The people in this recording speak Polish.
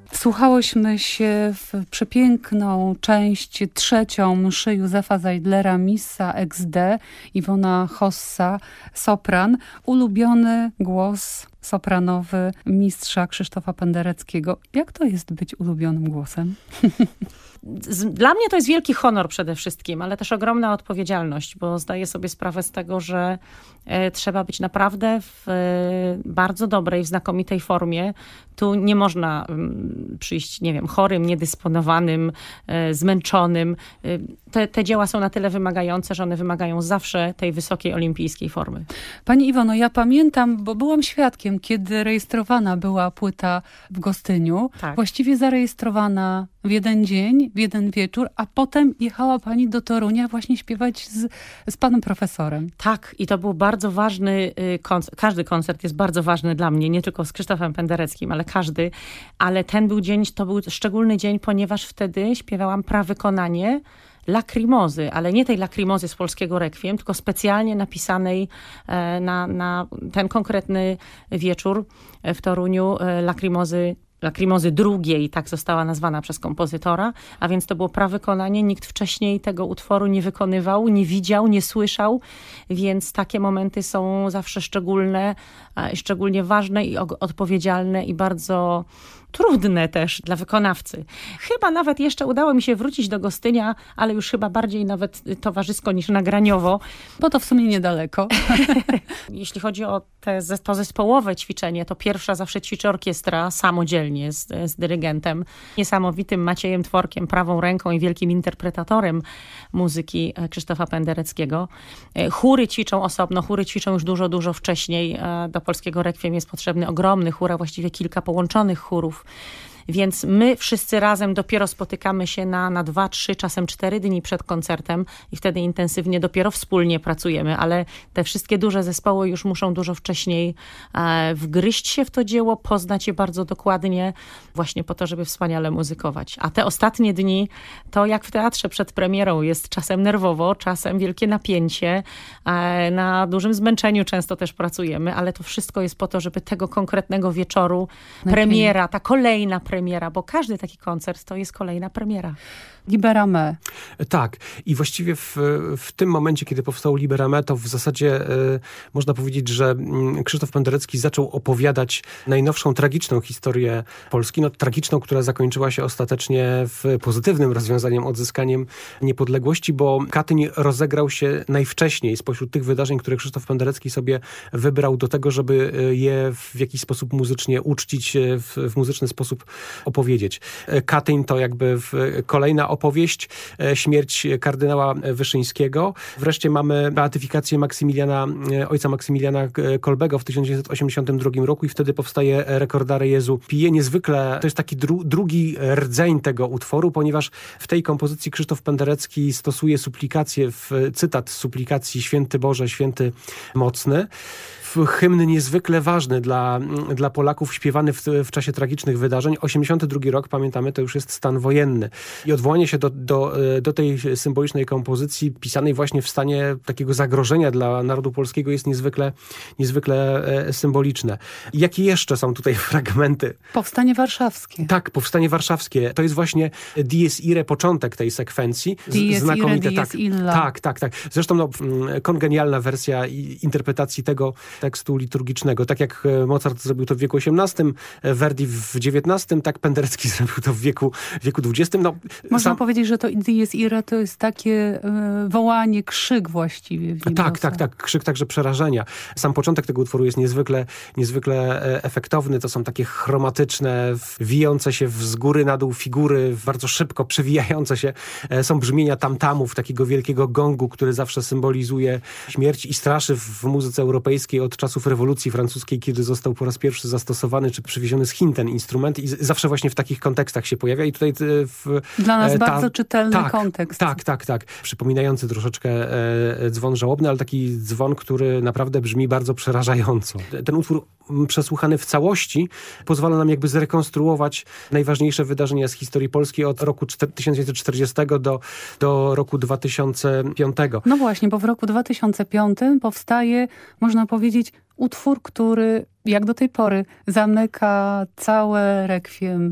Wsłuchałyśmy się w przepiękną część trzecią mszy Józefa Zajdlera, Missa XD, Iwona Hossa, sopran, ulubiony głos sopranowy mistrza Krzysztofa Pendereckiego. Jak to jest być ulubionym głosem? Dla mnie to jest wielki honor przede wszystkim, ale też ogromna odpowiedzialność, bo zdaję sobie sprawę z tego, że trzeba być naprawdę w bardzo dobrej, w znakomitej formie. Tu nie można przyjść, nie wiem, chorym, niedysponowanym, zmęczonym. Te dzieła są na tyle wymagające, że one wymagają zawsze tej wysokiej olimpijskiej formy. Pani Iwono, ja pamiętam, bo byłam świadkiem, kiedy rejestrowana była płyta w Gostyniu. Tak. Właściwie zarejestrowana w jeden dzień, w jeden wieczór, a potem jechała pani do Torunia właśnie śpiewać z panem profesorem. Tak, i to był bardzo ważny koncert. Każdy koncert jest bardzo ważny dla mnie, nie tylko z Krzysztofem Pendereckim, ale każdy. Ale ten był dzień, to był szczególny dzień, ponieważ wtedy śpiewałam prawykonanie Lakrimozy, ale nie tej Lakrimozy z polskiego Rekwiem, tylko specjalnie napisanej na ten konkretny wieczór w Toruniu Lakrimozy drugiej, tak została nazwana przez kompozytora, a więc to było prawykonanie. Nikt wcześniej tego utworu nie wykonywał, nie widział, nie słyszał, więc takie momenty są zawsze szczególne, szczególnie ważne i odpowiedzialne i bardzo trudne też dla wykonawcy. Chyba nawet jeszcze udało mi się wrócić do Gostynia, ale już chyba bardziej nawet towarzysko niż nagraniowo. Bo to w sumie niedaleko. Jeśli chodzi o to zespołowe ćwiczenie, to pierwsza zawsze ćwiczy orkiestra samodzielnie z dyrygentem, niesamowitym Maciejem Tworkiem, prawą ręką i wielkim interpretatorem muzyki Krzysztofa Pendereckiego. Chóry ćwiczą osobno, chóry ćwiczą już dużo, dużo wcześniej. Do polskiego Rekwiem jest potrzebny ogromny chór, a właściwie kilka połączonych chórów. Więc my wszyscy razem dopiero spotykamy się na 2, 3, czasem 4 dni przed koncertem i wtedy intensywnie dopiero wspólnie pracujemy, ale te wszystkie duże zespoły już muszą dużo wcześniej wgryźć się w to dzieło, poznać je bardzo dokładnie, właśnie po to, żeby wspaniale muzykować. A te ostatnie dni to jak w teatrze przed premierą jest czasem nerwowo, czasem wielkie napięcie, na dużym zmęczeniu często też pracujemy, ale to wszystko jest po to, żeby tego konkretnego wieczoru premiera, ta kolejna premiera, bo każdy taki koncert to jest kolejna premiera. Libera Me. Tak. I właściwie w tym momencie, kiedy powstało Libera Me, to w zasadzie można powiedzieć, że Krzysztof Penderecki zaczął opowiadać najnowszą tragiczną historię Polski. No, tragiczną, która zakończyła się ostatecznie pozytywnym rozwiązaniem, odzyskaniem niepodległości, bo Katyń rozegrał się najwcześniej spośród tych wydarzeń, które Krzysztof Penderecki sobie wybrał do tego, żeby je w jakiś sposób muzycznie uczcić, w muzyczny sposób opowiedzieć. Katyń to jakby kolejna opowieść, śmierć kardynała Wyszyńskiego. Wreszcie mamy beatyfikację ojca Maksymiliana Kolbego w 1982 roku i wtedy powstaje Recordare Jezu Pie. Niezwykle, to jest taki drugi rdzeń tego utworu, ponieważ w tej kompozycji Krzysztof Penderecki stosuje suplikację, cytat z suplikacji Święty Boże, Święty Mocny. Hymn niezwykle ważny dla Polaków, śpiewany w czasie tragicznych wydarzeń. 82 rok, pamiętamy, to już jest stan wojenny. I odwołanie się do tej symbolicznej kompozycji, pisanej właśnie w stanie takiego zagrożenia dla narodu polskiego, jest niezwykle symboliczne. Jakie jeszcze są tutaj fragmenty? Powstanie warszawskie. Tak, Powstanie warszawskie. To jest właśnie Dies Irae, początek tej sekwencji. Dies Irae, Dies Illa. Tak. Zresztą kongenialna wersja interpretacji tego tekstu liturgicznego. Tak jak Mozart zrobił to w wieku XVIII, Verdi w XIX, tak Penderecki zrobił to w wieku XX. Można powiedzieć, że to Dies Irae to jest takie wołanie, krzyk właściwie. Tak. Krzyk także przerażenia. Sam początek tego utworu jest niezwykle efektowny. To są takie chromatyczne, wijące się z góry na dół figury, bardzo szybko przewijające się. Są brzmienia tamtamów, takiego wielkiego gongu, który zawsze symbolizuje śmierć i straszy w muzyce europejskiej od czasów rewolucji francuskiej, kiedy został po raz pierwszy zastosowany czy przywieziony z Chin ten instrument i zawsze właśnie w takich kontekstach się pojawia i tutaj dla nas bardzo czytelny kontekst. Tak. Przypominający troszeczkę dzwon żałobny, ale taki dzwon, który naprawdę brzmi bardzo przerażająco. Ten utwór przesłuchany w całości pozwala nam jakby zrekonstruować najważniejsze wydarzenia z historii Polski od roku 1940 do roku 2005. No właśnie, bo w roku 2005 powstaje, można powiedzieć, utwór, który jak do tej pory zamyka całe rekwiem